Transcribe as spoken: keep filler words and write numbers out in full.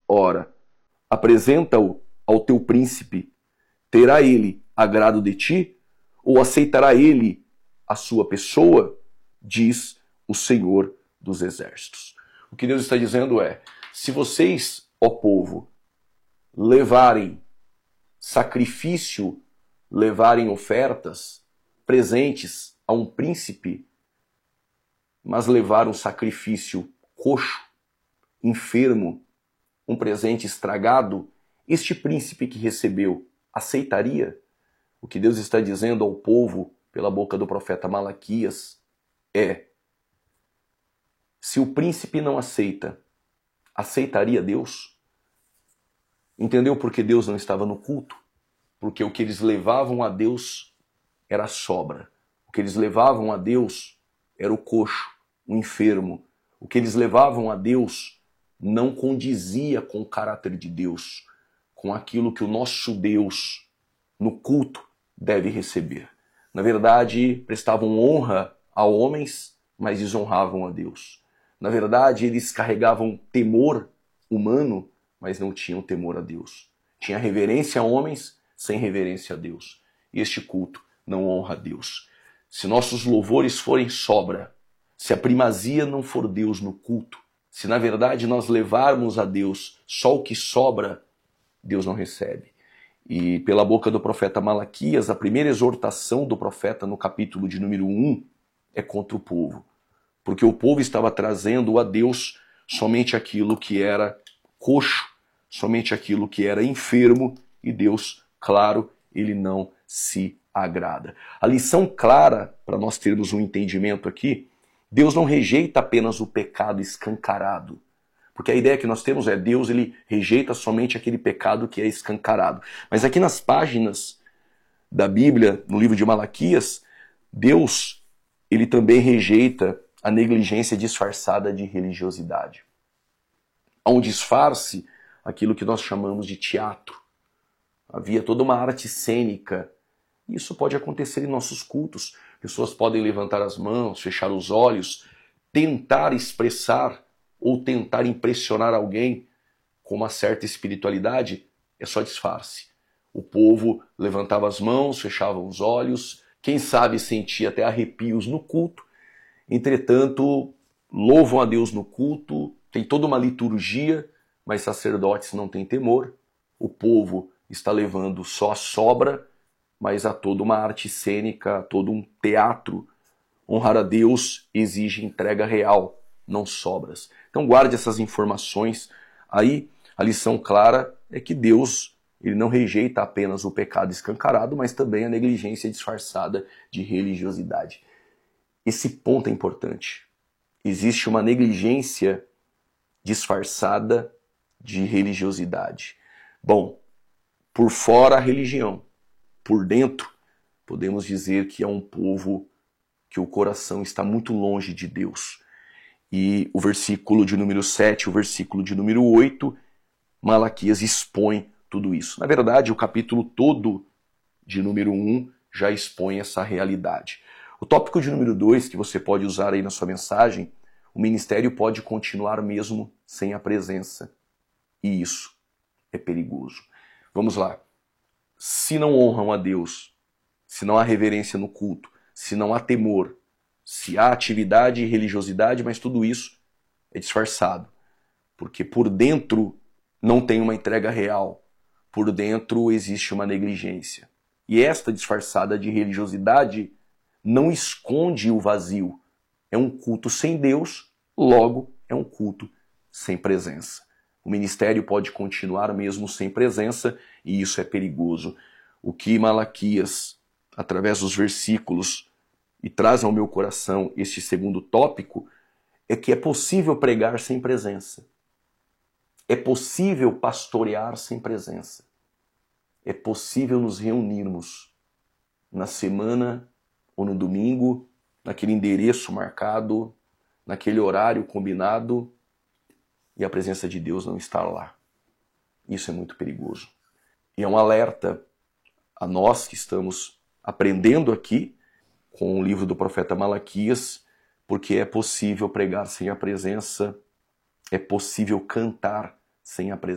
Ora, apresenta-o ao teu príncipe. Terá ele agrado de ti? Ou aceitará ele a sua pessoa? Diz o Senhor dos Exércitos. O que Deus está dizendo é, se vocês, ó povo, levarem sacrifício, levarem ofertas, presentes a um príncipe, mas levar um sacrifício coxo, enfermo, um presente estragado, este príncipe que recebeu aceitaria? O que Deus está dizendo ao povo pela boca do profeta Malaquias é: se o príncipe não aceita, aceitaria Deus? Entendeu por que Deus não estava no culto? Porque o que eles levavam a Deus era a sobra. O que eles levavam a Deus era o coxo, o enfermo. O que eles levavam a Deus não condizia com o caráter de Deus, com aquilo que o nosso Deus, no culto, deve receber. Na verdade, prestavam honra a homens, mas desonravam a Deus. Na verdade, eles carregavam temor humano, mas não tinham temor a Deus. Tinha reverência a homens, sem reverência a Deus. E este culto não honra a Deus. Se nossos louvores forem sobra, se a primazia não for Deus no culto, se na verdade nós levarmos a Deus só o que sobra, Deus não recebe. E pela boca do profeta Malaquias, a primeira exortação do profeta no capítulo de número um é contra o povo. Porque o povo estava trazendo a Deus somente aquilo que era coxo, somente aquilo que era enfermo, e Deus, claro, ele não se agrada. A lição clara, para nós termos um entendimento aqui, Deus não rejeita apenas o pecado escancarado. Porque a ideia que nós temos é Deus, ele rejeita somente aquele pecado que é escancarado. Mas aqui nas páginas da Bíblia, no livro de Malaquias, Deus, ele também rejeita a negligência disfarçada de religiosidade. Há um disfarce, aquilo que nós chamamos de teatro. Havia toda uma arte cênica. Isso pode acontecer em nossos cultos. Pessoas podem levantar as mãos, fechar os olhos, tentar expressar ou tentar impressionar alguém com uma certa espiritualidade. É só disfarce. O povo levantava as mãos, fechava os olhos, quem sabe sentia até arrepios no culto. Entretanto, louvam a Deus no culto, tem toda uma liturgia, mas sacerdotes não têm temor. O povo está levando só a sobra, mas há toda uma arte cênica, todo um teatro. Honrar a Deus exige entrega real, não sobras. Então guarde essas informações. Aí a lição clara é que Deus, ele não rejeita apenas o pecado escancarado, mas também a negligência disfarçada de religiosidade. Esse ponto é importante. Existe uma negligência disfarçada de religiosidade. Bom, por fora a religião, por dentro podemos dizer que é um povo que o coração está muito longe de Deus. E o versículo de número sete, o versículo de número oito, Malaquias expõe tudo isso. Na verdade, o capítulo todo de número um já expõe essa realidade. O tópico de número dois, que você pode usar aí na sua mensagem, o ministério pode continuar mesmo sem a presença. E isso é perigoso. Vamos lá. Se não honram a Deus, se não há reverência no culto, se não há temor, se há atividade e religiosidade, mas tudo isso é disfarçado. Porque por dentro não tem uma entrega real. Por dentro existe uma negligência. E esta disfarçada de religiosidade não esconde o vazio. É um culto sem Deus, logo é um culto sem presença. O ministério pode continuar mesmo sem presença, e isso é perigoso. O que Malaquias, através dos versículos, e traz ao meu coração este segundo tópico, é que é possível pregar sem presença. É possível pastorear sem presença. É possível nos reunirmos na semana ou no domingo, naquele endereço marcado, naquele horário combinado, e a presença de Deus não está lá. Isso é muito perigoso. E é um alerta a nós que estamos aprendendo aqui com o livro do profeta Malaquias, porque é possível pregar sem a presença, é possível cantar sem a presença.